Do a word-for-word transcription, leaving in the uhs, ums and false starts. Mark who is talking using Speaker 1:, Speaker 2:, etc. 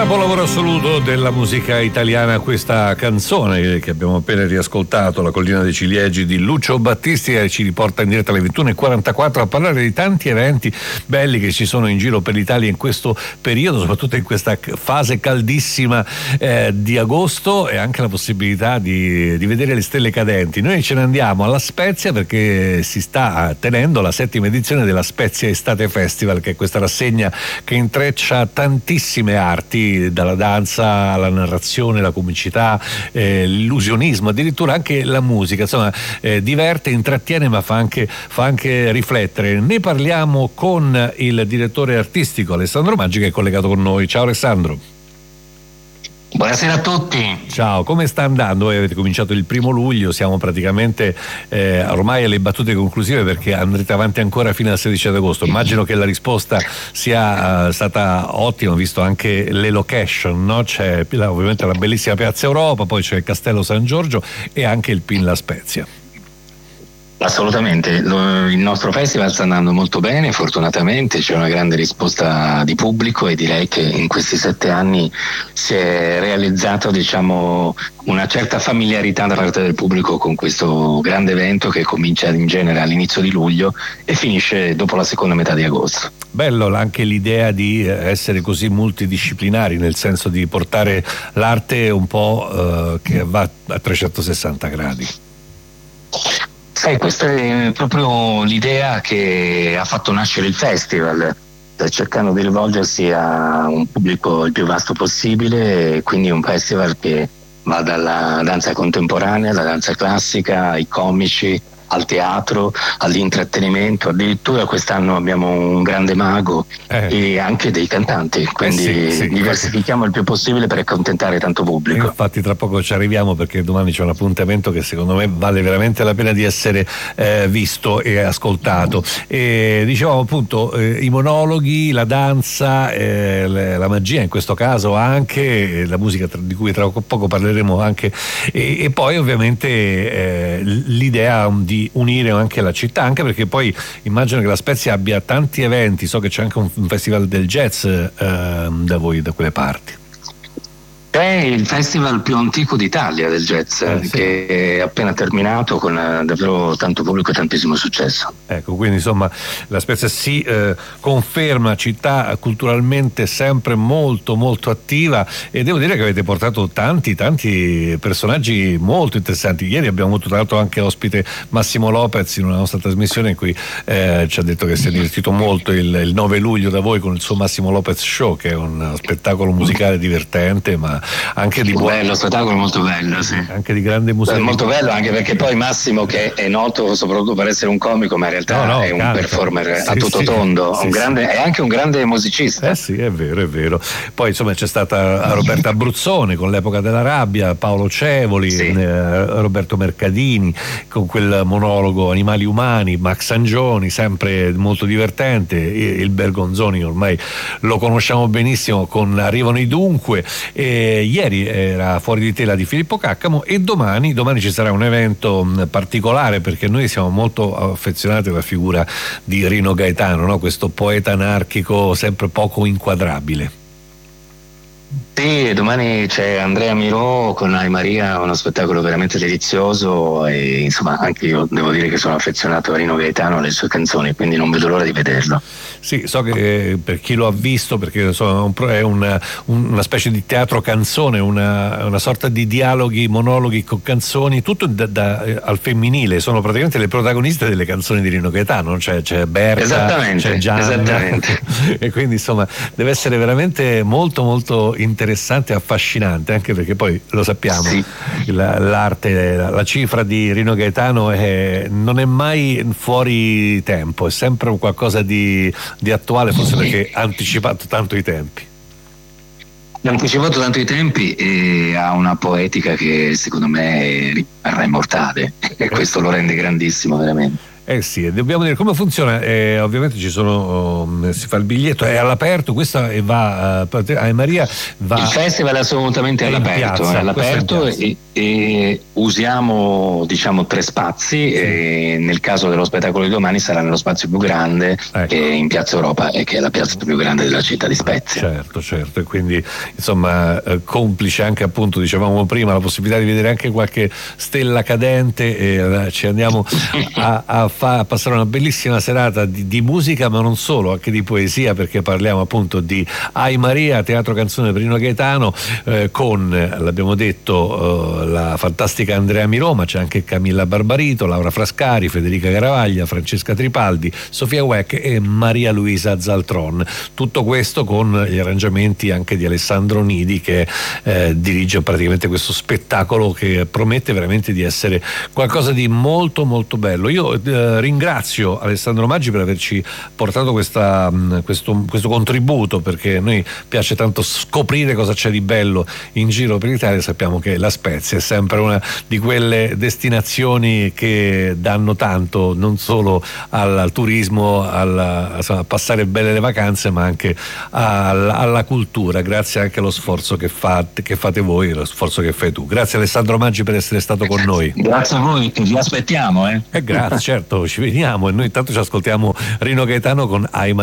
Speaker 1: Capolavoro assoluto della musica italiana, questa canzone che abbiamo appena riascoltato, La collina dei ciliegi di Lucio Battisti, e ci riporta in diretta alle ventuno e quarantaquattro a parlare di tanti eventi belli che ci sono in giro per l'Italia in questo periodo, soprattutto in questa fase caldissima eh, di agosto, e anche la possibilità di, di vedere le stelle cadenti. Noi ce ne andiamo alla Spezia perché si sta tenendo la settima edizione della Spezia Estate Festival, che è questa rassegna che intreccia tantissime arti, dalla danza alla narrazione, la comicità, eh, l'illusionismo, addirittura anche la musica. Insomma, eh, diverte, intrattiene, ma fa anche, fa anche riflettere. Ne parliamo con il direttore artistico Alessandro Maggi, che è collegato con noi. Ciao Alessandro.
Speaker 2: Buonasera a tutti.
Speaker 1: Ciao, come sta andando? Voi avete cominciato il primo luglio, siamo praticamente eh, ormai alle battute conclusive, perché andrete avanti ancora fino al sedici ad agosto. Immagino che la risposta sia uh, stata ottima, visto anche le location, no? C'è la, ovviamente la bellissima Piazza Europa, poi c'è il Castello San Giorgio e anche il Pin La Spezia.
Speaker 2: Assolutamente, il nostro festival sta andando molto bene, fortunatamente c'è una grande risposta di pubblico, e direi che in questi sette anni si è realizzato, diciamo, una certa familiarità da parte del pubblico con questo grande evento che comincia in genere all'inizio di luglio e finisce dopo la seconda metà di agosto.
Speaker 1: Bello anche l'idea di essere così multidisciplinari, nel senso di portare l'arte un po' eh, che va a trecentosessanta gradi.
Speaker 2: Sai, questa è proprio l'idea che ha fatto nascere il festival, cercando di rivolgersi a un pubblico il più vasto possibile, quindi un festival che va dalla danza contemporanea alla danza classica, ai comici, al teatro, all'intrattenimento. Addirittura quest'anno abbiamo un grande mago eh. e anche dei cantanti, quindi eh sì, sì, diversifichiamo infatti il più possibile per accontentare tanto pubblico.
Speaker 1: Infatti tra poco ci arriviamo, perché domani c'è un appuntamento che secondo me vale veramente la pena di essere eh, visto e ascoltato. E dicevamo appunto eh, i monologhi, la danza, eh, la magia in questo caso, anche la musica di cui tra poco parleremo anche, e, e poi ovviamente eh, l'idea di unire anche la città, anche perché poi immagino che la Spezia abbia tanti eventi. So che c'è anche un, un festival del jazz eh, da voi, da quelle parti.
Speaker 2: È il festival più antico d'Italia del jazz, eh, sì. che è appena terminato con eh, davvero tanto pubblico e tantissimo successo.
Speaker 1: Ecco, quindi insomma la Spezia si eh, conferma città culturalmente sempre molto molto attiva, e devo dire che avete portato tanti tanti personaggi molto interessanti. Ieri abbiamo avuto tra l'altro anche ospite Massimo Lopez in una nostra trasmissione in cui eh, ci ha detto che si è divertito molto il, il nove luglio da voi con il suo Massimo Lopez Show, che è un spettacolo musicale divertente, ma anche di buono.
Speaker 2: Bello, spettacolo molto bello, sì.
Speaker 1: Anche di grande musica.
Speaker 2: È molto bello, anche perché poi Massimo, che è noto soprattutto per essere un comico, ma in realtà no, no, è un canta. performer sì, a tutto sì, tondo, sì, un grande, sì. è anche un grande musicista.
Speaker 1: Eh sì, è vero, è vero. Poi insomma c'è stata Roberta Abruzzoni con l'Epoca della rabbia, Paolo Cevoli, sì. eh, Roberto Mercadini con quel monologo Animali umani, Max Angioni, sempre molto divertente, il Bergonzoni ormai lo conosciamo benissimo con Arrivano i Dunque, e ieri era Fuori di tela di Filippo Caccamo, e domani, domani ci sarà un evento particolare, perché noi siamo molto affezionati alla figura di Rino Gaetano, no? Questo poeta anarchico sempre poco inquadrabile.
Speaker 2: Sì, domani c'è Andrea Mirò con Ai Maria, uno spettacolo veramente delizioso, e insomma anche io devo dire che sono affezionato a Rino Gaetano e alle sue canzoni, quindi non vedo l'ora di vederlo.
Speaker 1: Sì, so che eh, per chi lo ha visto, perché insomma, è una, una specie di teatro canzone, una, una sorta di dialoghi, monologhi con canzoni, tutto da, da, al femminile, sono praticamente le protagoniste delle canzoni di Rino Gaetano, cioè c'è Berta, c'è Gianna,
Speaker 2: esattamente.
Speaker 1: E quindi insomma deve essere veramente molto molto interessante e affascinante, anche perché poi lo sappiamo, sì. la, l'arte, la, la cifra di Rino Gaetano è, non è mai fuori tempo, è sempre qualcosa di, di attuale, forse perché ha anticipato tanto i tempi.
Speaker 2: Ha anticipato tanto i tempi e ha una poetica che secondo me rimarrà immortale, e questo lo rende grandissimo veramente.
Speaker 1: Eh sì, dobbiamo dire come funziona. Eh, ovviamente ci sono, um, si fa il biglietto, è all'aperto, questa e va uh, a Maria va.
Speaker 2: Il festival è assolutamente
Speaker 1: è
Speaker 2: all'aperto,
Speaker 1: piazza,
Speaker 2: è all'aperto e, e usiamo diciamo tre spazi. Sì. E nel caso dello spettacolo di domani sarà nello spazio più grande, ecco, che è in Piazza Europa e che è la piazza più grande della città di Spezia.
Speaker 1: Certo, certo, e quindi insomma eh, complice anche, appunto, dicevamo prima, la possibilità di vedere anche qualche stella cadente e eh, ci andiamo a, a, fa, a passare una bellissima serata di, di musica, ma non solo, anche di poesia, perché parliamo appunto di Ai Maria, teatro canzone per Rino Gaetano, eh, con, l'abbiamo detto, eh, la fantastica Andrea Mirò, ma c'è anche Camilla Barbarito, Laura Frascari, Federica Garavaglia, Francesca Tripaldi, Sofia Weck e Maria Luisa Zaltron. Tutto questo con gli arrangiamenti anche di Alessandro Nidi, che eh, dirige praticamente questo spettacolo che promette veramente di essere qualcosa di molto molto bello. Io eh, ringrazio Alessandro Maggi per averci portato questa, questo, questo contributo, perché a noi piace tanto scoprire cosa c'è di bello in giro per l'Italia. Sappiamo che la Spezia è sempre una di quelle destinazioni che danno tanto, non solo al, al turismo, al, insomma, a passare belle le vacanze, ma anche alla, alla cultura, grazie anche allo sforzo che fate, che fate voi, lo sforzo che fai tu. Grazie Alessandro Maggi per essere stato con noi.
Speaker 2: Grazie a voi, che vi aspettiamo. Eh,
Speaker 1: eh grazie, certo, ci vediamo, e noi intanto ci ascoltiamo Rino Gaetano con Ai Maria.